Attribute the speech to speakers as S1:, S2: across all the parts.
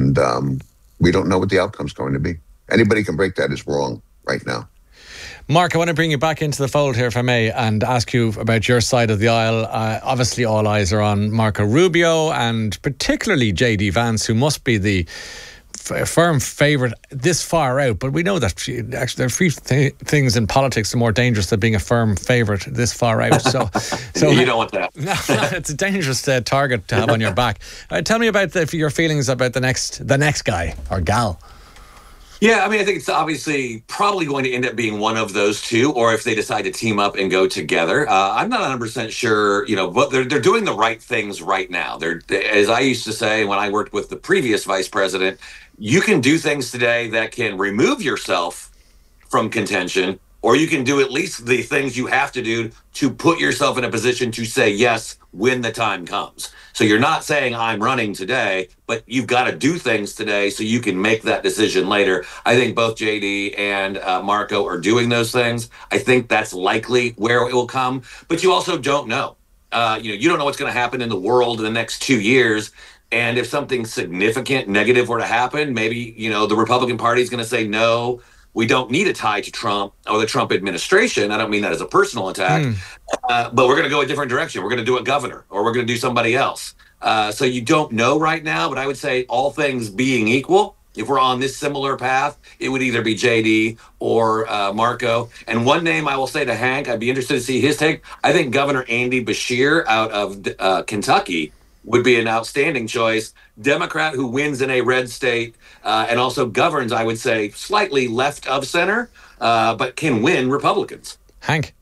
S1: And we don't know what the outcome's going to be. Anybody can break that is wrong right now.
S2: Mark, I want to bring you back into the fold here, if I may, and ask you about your side of the aisle. Obviously, all eyes are on Marco Rubio and particularly J.D. Vance, who must be the firm favourite this far out. But we know that actually there are few things in politics that are more dangerous than being a firm favourite this far out. So
S3: you don't want that.
S2: No, it's a dangerous target to have on your back. Tell me about your feelings about the next guy or gal.
S3: Yeah, I mean, I think it's obviously probably going to end up being one of those two, or if they decide to team up and go together. I'm not 100% sure, but they're doing the right things right now. They're, as I used to say when I worked with the previous vice president, you can do things today that can remove yourself from contention, or you can do at least the things you have to do to put yourself in a position to say yes when the time comes. So you're not saying I'm running today, but you've got to do things today so you can make that decision later. I think both JD and Marco are doing those things. I think that's likely where it will come, but you also don't know. You don't know what's going to happen in the world in the next 2 years. And if something significant negative were to happen, maybe, the Republican Party is going to say, no, we don't need a tie to Trump or the Trump administration. I don't mean that as a personal attack, but we're going to go a different direction. We're going to do a governor, or we're going to do somebody else. So you don't know right now, but I would say all things being equal, if we're on this similar path, it would either be JD or Marco. And one name I will say to Hank, I'd be interested to see his take. I think Governor Andy Beshear out of Kentucky would be an outstanding choice. Democrat who wins in a red state and also governs, I would say, slightly left of center, but can win Republicans.
S2: Hank?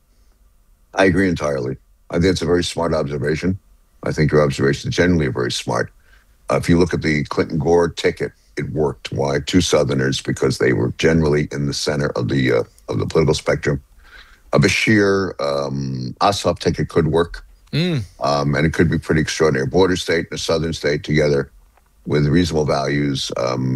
S1: I agree entirely. I think it's a very smart observation. I think your observation is generally very smart. If you look at the Clinton-Gore ticket, it worked. Why? Two Southerners, because they were generally in the center of the political spectrum. A Beshear, Ossoff ticket could work. And it could be pretty extraordinary. A border state and a southern state together with reasonable values,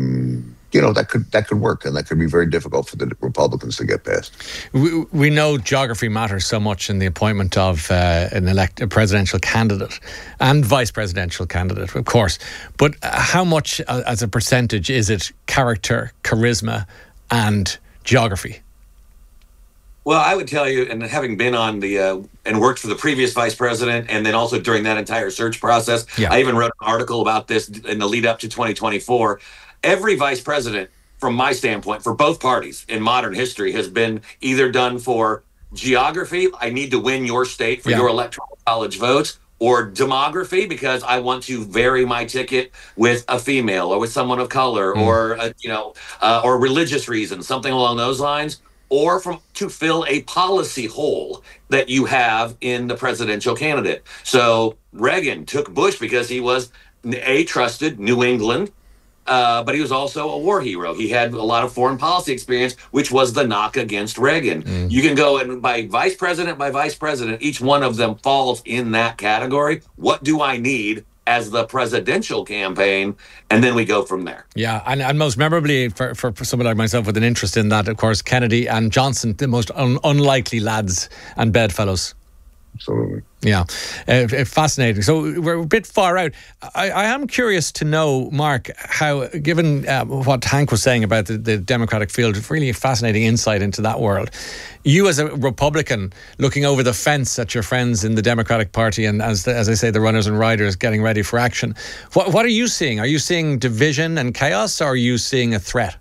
S1: that could work, and that could be very difficult for the Republicans to get past.
S2: We know geography matters so much in the appointment of a presidential candidate and vice presidential candidate, of course. But how much as a percentage is it character, charisma, and geography?
S3: Well, I would tell you, and having been on and worked for the previous vice president, and then also during that entire search process, I even wrote an article about this in the lead up to 2024. Every vice president, from my standpoint, for both parties in modern history, has been either done for geography, I need to win your state for your electoral college votes, or demography, because I want to vary my ticket with a female or with someone of color, or religious reasons, something along those lines. Or to fill a policy hole that you have in the presidential candidate. So Reagan took Bush because he was trusted New England, but he was also a war hero. He had a lot of foreign policy experience, which was the knock against Reagan. You can go and by vice president, each one of them falls in that category. What do I need as the presidential campaign, and then we go from there.
S2: Yeah, and most memorably for someone like myself with an interest in that, of course, Kennedy and Johnson, the most unlikely lads and bedfellows.
S1: Absolutely.
S2: Yeah, fascinating. So we're a bit far out. I am curious to know, Mark, how, given what Hank was saying about the Democratic field, really fascinating insight into that world. You as a Republican looking over the fence at your friends in the Democratic Party and, as I say, the runners and riders getting ready for action. What are you seeing? Are you seeing division and chaos, or are you seeing a threat?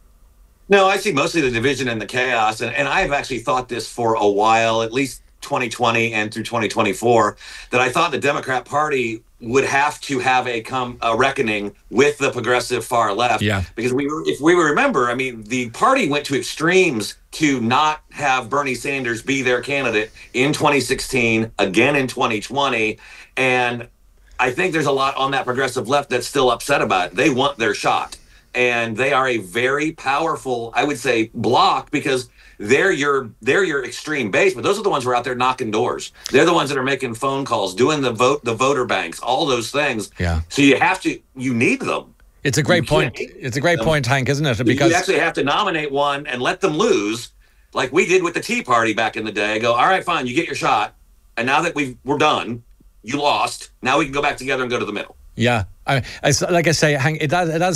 S3: No, I see mostly the division and the chaos. And I've actually thought this for a while, at least 2020 and through 2024, that I thought the Democrat Party would have to have a reckoning with the progressive far left.
S2: Yeah.
S3: Because if we remember, I mean, the party went to extremes to not have Bernie Sanders be their candidate in 2016, again in 2020. And I think there's a lot on that progressive left that's still upset about it. They want their shot. And they are a very powerful, I would say, bloc, because they're your extreme base, but those are the ones who are out there knocking doors. They're the ones that are making phone calls, doing the voter banks, all those things.
S2: Yeah.
S3: So you need them.
S2: It's a great point. It's a great point, Hank, isn't it? Because
S3: you actually have to nominate one and let them lose, like we did with the Tea Party back in the day. Go, all right, fine, you get your shot, and now that we're done, you lost. Now we can go back together and go to the middle.
S2: Yeah, like I say, Hank, it has